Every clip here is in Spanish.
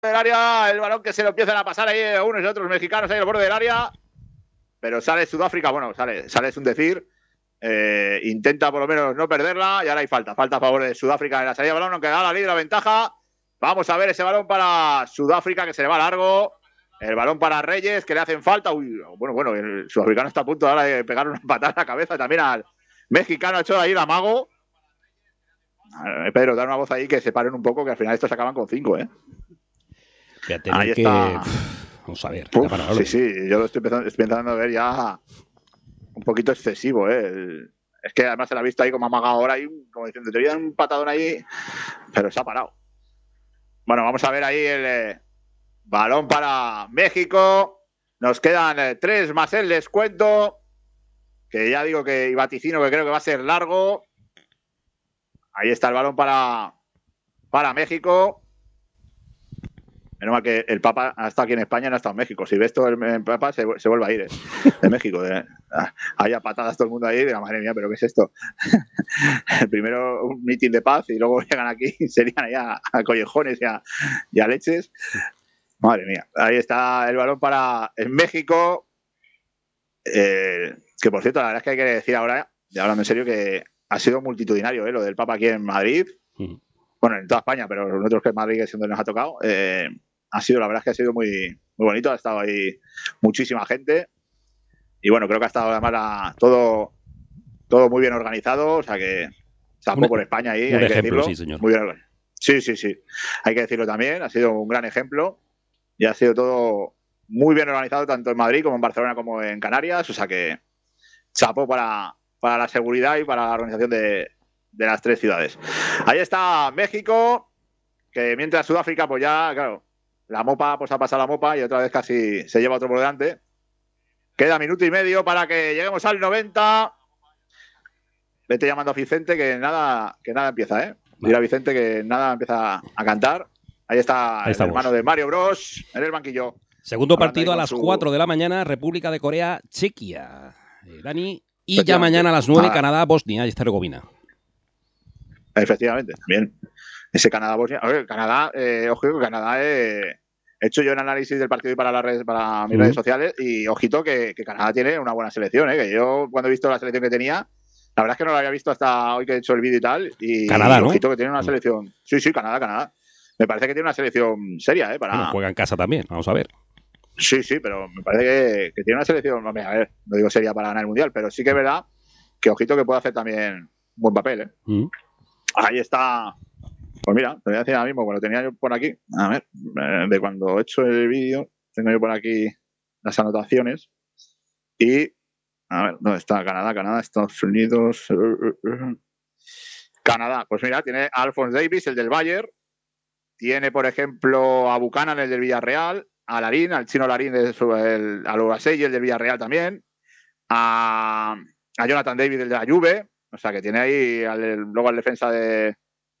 del área, el balón que se lo empiezan a pasar ahí unos y otros mexicanos ahí al borde del área, pero sale Sudáfrica, bueno, sale es un decir, intenta por lo menos no perderla y ahora hay falta a favor de Sudáfrica en la salida de balón, aunque da la libre la ventaja. Vamos a ver ese balón para Sudáfrica que se le va largo, el balón para Reyes que le hacen falta. Uy, bueno, el sudafricano está a punto ahora de pegar una patada a la cabeza también al mexicano, ha hecho ahí el amago. Pedro, da una voz ahí que se paren un poco, que al final estos acaban con 5, ¿eh? Ahí está. Vamos a ver. Sí, yo lo estoy empezando a ver ya un poquito excesivo, ¿eh? Es que además se la ha visto ahí como amagado ahora, y como diciendo, te voy a dar un patadón ahí, pero se ha parado. Bueno, vamos a ver ahí el balón para México. Nos quedan 3 más el descuento, que ya digo que y vaticino que creo que va a ser largo. Ahí está el balón para México. Menos mal que el Papa ha estado aquí en España, no ha estado en México. Si ves todo el Papa, se vuelve a ir de México. Haya patadas todo el mundo ahí. Madre mía, ¿pero qué es esto? Primero un mitin de paz y luego llegan aquí y serían allá a collejones y a leches. Madre mía. Ahí está el balón para México. Que por cierto, la verdad es que hay que decir ahora, ya hablando en serio, que ha sido multitudinario, lo del Papa aquí en Madrid. Bueno, en toda España, pero nosotros que en Madrid es donde nos ha tocado. Ha sido, la verdad es que ha sido muy, muy bonito. Ha estado ahí muchísima gente. Y bueno, creo que ha estado además todo muy bien organizado. O sea que chapó por España ahí, hay que decirlo. Sí, señor. Muy bien organizado. Sí. Hay que decirlo también. Ha sido un gran ejemplo. Y ha sido todo muy bien organizado, tanto en Madrid como en Barcelona como en Canarias. O sea que chapó para la seguridad y para la organización de las 3 ciudades. Ahí está México, que mientras Sudáfrica, pues ya, claro, la mopa, pues ha pasado la mopa y otra vez casi se lleva otro por delante. Queda minuto y medio para que lleguemos al 90. Vete llamando a Vicente que nada empieza, ¿eh? Mira a Vicente que nada empieza a cantar. Ahí está el hermano de Mario Bros en el banquillo. Segundo partido a las 4 de la mañana, República de Corea, Chequia. Dani. Y ya mañana a las 9, Canadá, Bosnia y Herzegovina. Efectivamente, también. Ese Canadá-Bosnia. A ver, Canadá, ojito que Canadá he hecho yo un análisis del partido y para mis redes sociales y ojito que Canadá tiene una buena selección, que yo cuando he visto la selección que tenía, la verdad es que no la había visto hasta hoy que he hecho el vídeo y tal. Y Canadá, ¿no? Ojito que tiene una selección. Sí, Canadá. Me parece que tiene una selección seria, Bueno, juega en casa también, vamos a ver. Sí, pero me parece que tiene una selección, a ver, no digo seria para ganar el Mundial, pero sí que es verdad que ojito que puede hacer también un buen papel, Ahí está. Pues mira, te voy a decir ahora mismo, lo tenía yo por aquí. A ver, de cuando he hecho el vídeo, tengo yo por aquí las anotaciones. Y, a ver, ¿dónde está? Canadá, Estados Unidos. Canadá, pues mira, tiene a Alphonse Davies, el del Bayern. Tiene, por ejemplo, a Buchanan, el del Villarreal. A Larín, al chino Larín, a Loasey, el del Villarreal también. A Jonathan David, el de la Juve. O sea, que tiene ahí luego al defensa del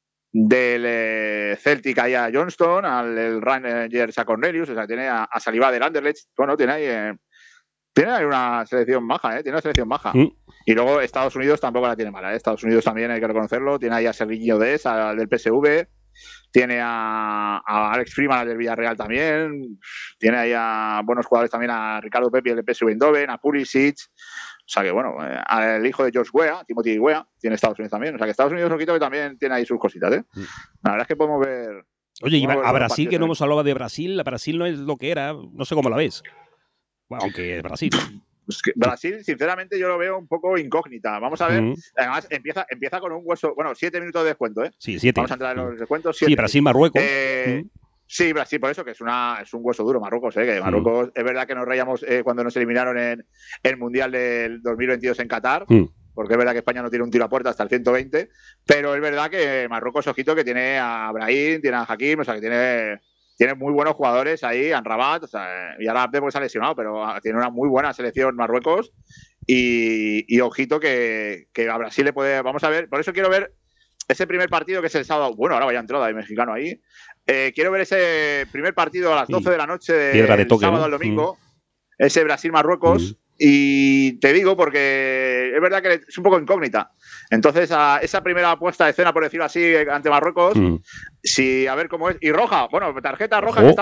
Celtic ahí a Johnston, al Rangers a Cornelius, o sea, tiene a Saliba del Anderlecht. Bueno, tiene ahí una selección maja, tiene una selección maja. Y luego Estados Unidos tampoco la tiene mala, Estados Unidos también hay que reconocerlo, tiene ahí a Serginho Dest, al del PSV, tiene a Alex Freeman, al del Villarreal también, tiene ahí a buenos jugadores también, a Ricardo Pepi, el del PSV Eindhoven, a Pulisic. O sea que, bueno, al hijo de George Weah, Timothy Weah, tiene Estados Unidos también. O sea que Estados Unidos, que también tiene ahí sus cositas, La verdad es que podemos ver... Oye, y a Brasil, que no hemos hablado de Brasil. Brasil no es lo que era, no sé cómo la ves. Bueno, aunque es Brasil. Pues que Brasil, sinceramente, yo lo veo un poco incógnita. Vamos a ver. Además, empieza con un hueso... Bueno, 7 minutos de descuento, Sí, 7. Vamos a entrar en los descuentos. Sí, Brasil-Marruecos. Sí, Brasil, por eso, que es un hueso duro Marruecos, que Marruecos es verdad que nos reíamos cuando nos eliminaron en el Mundial del 2022 en Qatar, porque es verdad que España no tiene un tiro a puerta hasta el 120, pero es verdad que Marruecos, ojito, que tiene a Brahim, tiene a Hakim, o sea, que tiene muy buenos jugadores ahí, Amrabat, o sea, y ahora Abde porque se ha lesionado, pero tiene una muy buena selección Marruecos y ojito que a Brasil le puede... Vamos a ver, por eso quiero ver ese primer partido que es el sábado. Bueno, ahora vaya entrada de mexicano ahí. Quiero ver ese primer partido a las 12 de la noche del sábado al domingo. Ese Brasil-Marruecos. Y te digo porque es verdad que es un poco incógnita. Entonces, a esa primera puesta de escena, por decirlo así, ante Marruecos, sí, a ver cómo es. Y roja, bueno, tarjeta roja.